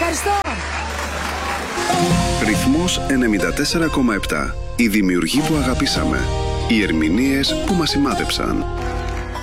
Ευχαριστώ. Ρυθμός 94,7. Οι δημιουργοί που αγαπήσαμε. Οι ερμηνείες που μας σημάδεψαν.